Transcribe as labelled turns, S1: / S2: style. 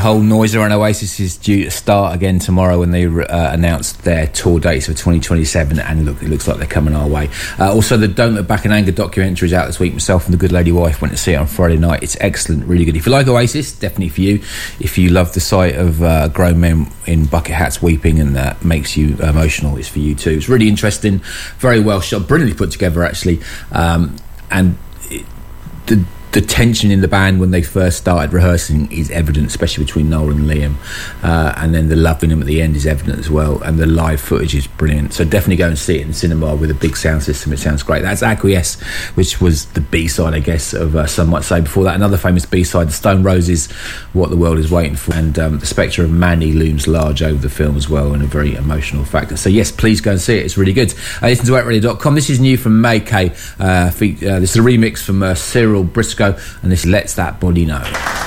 S1: whole noise around Oasis is due to start again tomorrow when they announced their tour dates for 2027, and it looks like they're coming our way. Also, the Don't Look Back in Anger documentary is out this week. Myself and the Good Lady Wife went to see it on Friday night. It's excellent, really good. If you like Oasis, definitely for you. If you love the sight of grown men in bucket hats weeping and that makes you emotional, it's for you too. It's really interesting, very well shot, brilliantly put together actually, and the tension in the band when they first started rehearsing is evident, especially between Noel and Liam, and then the love in them at the end is evident as well, and the live footage is brilliant. So definitely go and see it in cinema with a big sound system. It sounds great. That's Acquiesce, which was the B-side, I guess, of Some Might Say. Before that, another famous B-side, the Stone Roses, What the World Is Waiting For, and the spectre of Manny looms large over the film as well, and a very emotional factor. So yes, please go and see it. It's really good. Listen to wetradio.com. This is new from May Kay. This is a remix from Cyril Briscoe, and this Lets That Body Know.